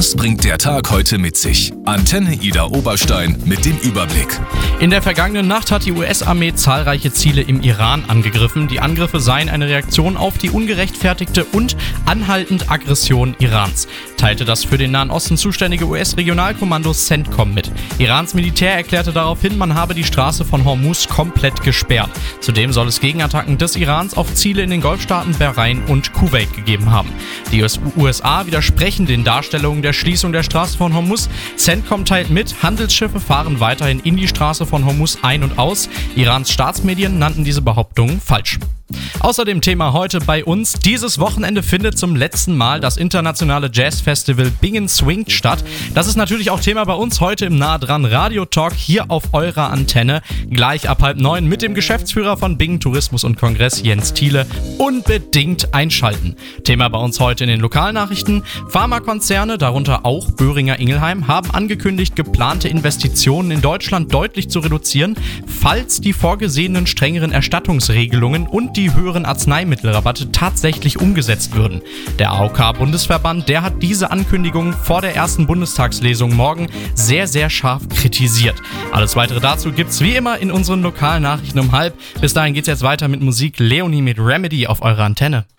Was bringt der Tag heute mit sich? Antenne Ida Oberstein mit dem Überblick. In der vergangenen Nacht hat die US-Armee zahlreiche Ziele im Iran angegriffen. Die Angriffe seien eine Reaktion auf die ungerechtfertigte und anhaltend Aggression Irans, teilte das für den Nahen Osten zuständige US-Regionalkommando CENTCOM mit. Irans Militär erklärte daraufhin, man habe die Straße von Hormuz komplett gesperrt. Zudem soll es Gegenattacken des Irans auf Ziele in den Golfstaaten Bahrain und Kuwait gegeben haben. Die USA widersprechen den Darstellungen der Schließung der Straße von Hormuz. CENTCOM teilt mit, Handelsschiffe fahren weiterhin in die Straße von Hormuz ein und aus. Irans Staatsmedien nannten diese Behauptungen falsch. Außerdem Thema heute bei uns. Dieses Wochenende findet zum letzten Mal das internationale Jazzfestival Bingen Swingt statt. Das ist natürlich auch Thema bei uns heute im Nah dran Radio Talk hier auf eurer Antenne. Gleich ab 8:30 mit dem Geschäftsführer von Bingen Tourismus und Kongress, Jens Thiele. Unbedingt einschalten. Thema bei uns heute in den Lokalnachrichten. Pharmakonzerne, darunter auch Boehringer Ingelheim, haben angekündigt, geplante Investitionen in Deutschland deutlich zu reduzieren, falls die vorgesehenen strengeren Erstattungsregelungen und die höheren Arzneimittelrabatte tatsächlich umgesetzt würden. Der AOK-Bundesverband, der hat diese Ankündigung vor der ersten Bundestagslesung morgen sehr, sehr scharf kritisiert. Alles weitere dazu gibt's wie immer in unseren Lokalnachrichten um 12:30. Bis dahin geht's jetzt weiter mit Musik. Leonie mit Remedy auf eurer Antenne.